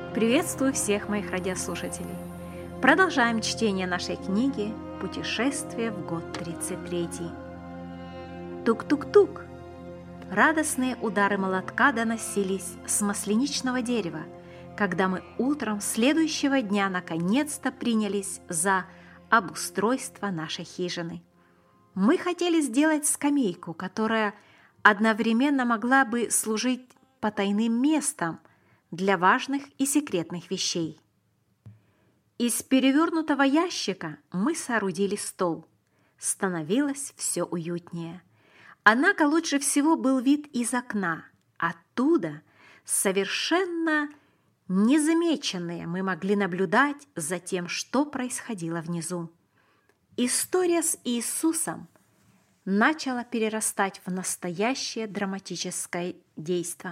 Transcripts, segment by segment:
Приветствую всех моих радиослушателей. Продолжаем чтение нашей книги «Путешествие в год 33». Тук-тук-тук! Радостные удары молотка доносились с масленичного дерева, когда мы утром следующего дня наконец-то принялись за обустройство нашей хижины. Мы хотели сделать скамейку, которая одновременно могла бы служить потайным местом для важных и секретных вещей. Из перевернутого ящика мы соорудили стол. Становилось все уютнее. Однако лучше всего был вид из окна. Оттуда, совершенно незамеченные, мы могли наблюдать за тем, что происходило внизу. История с Иисусом начала перерастать в настоящее драматическое действо.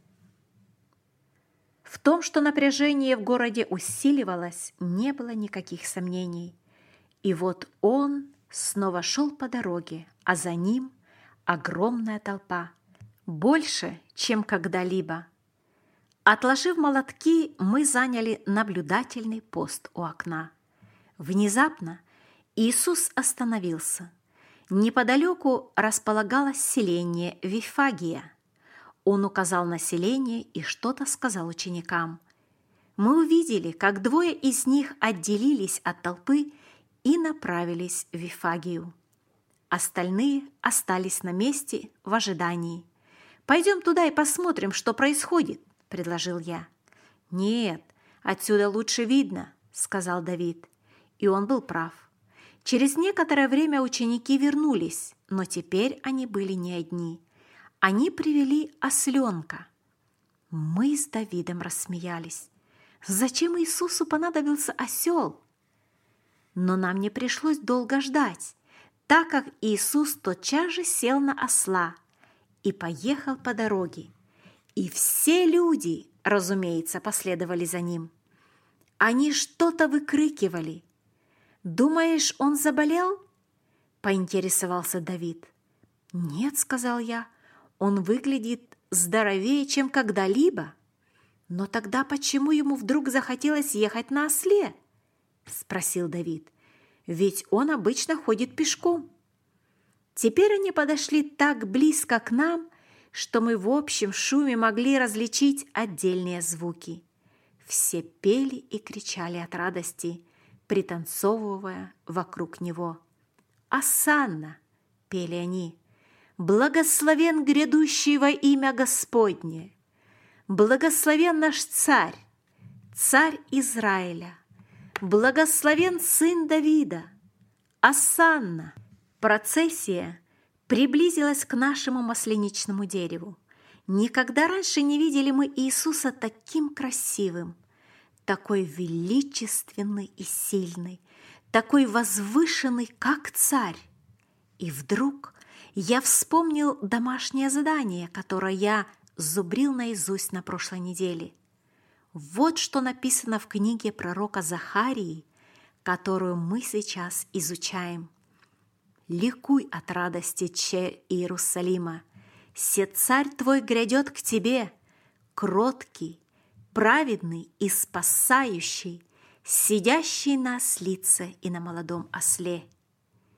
В том, что напряжение в городе усиливалось, не было никаких сомнений. И вот он снова шел по дороге, а за ним огромная толпа, больше, чем когда-либо. Отложив молотки, мы заняли наблюдательный пост у окна. Внезапно Иисус остановился. Неподалеку располагалось селение Вифагия. Он указал на селение и что-то сказал ученикам. Мы увидели, как двое из них отделились от толпы и направились в Вифагию. Остальные остались на месте в ожидании. «Пойдем туда и посмотрим, что происходит», – предложил я. «Нет, отсюда лучше видно», – сказал Давид. И он был прав. Через некоторое время ученики вернулись, но теперь они были не одни. Они привели осленка. Мы с Давидом рассмеялись. Зачем Иисусу понадобился осел? Но нам не пришлось долго ждать, так как Иисус тотчас же сел на осла и поехал по дороге. И все люди, разумеется, последовали за ним. Они что-то выкрикивали. «Думаешь, он заболел?» – поинтересовался Давид. «Нет», – сказал я. Он выглядит здоровее, чем когда-либо. Но тогда почему ему вдруг захотелось ехать на осле? Спросил Давид. Ведь он обычно ходит пешком. Теперь они подошли так близко к нам, что мы в общем шуме могли различить отдельные звуки. Все пели и кричали от радости, пританцовывая вокруг него. «Осанна!» – пели они. «Благословен грядущий во имя Господне! Благословен наш царь, царь Израиля! Благословен сын Давида! Осанна!» Процессия приблизилась к нашему масленичному дереву. Никогда раньше не видели мы Иисуса таким красивым, такой величественный и сильный, такой возвышенный, как царь. И вдруг я вспомнил домашнее задание, которое я зубрил наизусть на прошлой неделе. Вот что написано в книге пророка Захарии, которую мы сейчас изучаем. «Ликуй от радости, че Иерусалима! Се царь твой грядет к тебе, кроткий, праведный и спасающий, сидящий на ослице и на молодом осле».